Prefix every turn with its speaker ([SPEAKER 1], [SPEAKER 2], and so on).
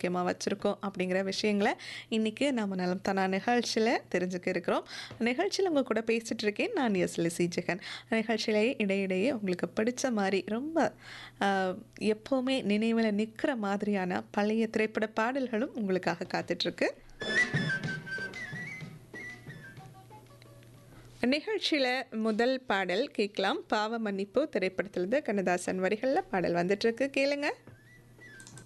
[SPEAKER 1] ஆரோக்கியமாக வச்சுருக்கோம் அப்படிங்கிற விஷயங்களை இன்றைக்கி நம்ம நலம் தானா நிகழ்ச்சியில் தெரிஞ்சுக்க இருக்கிறோம். நிகழ்ச்சியில் உங்கள் கூட பேசிகிட்டு இருக்கேன் நான் லிசி ஜெகன். நிகழ்ச்சியிலேயே இடையிடையே உங்களுக்கு பிடிச்ச மாதிரி ரொம்ப எப்போவுமே நினைவில் நிற்கிற மாதிரியான பழைய திரைப்பட பாடல்களும் உங்களுக்காக காத்துட்ருக்கு. நிகழ்ச்சியில் முதல் பாடல் கேட்கலாம். பாவ மன்னிப்பு திரைப்படத்திலிருந்து கண்ணதாசன் வரிகளில் பாடல் வந்துட்டுருக்கு, கேளுங்க.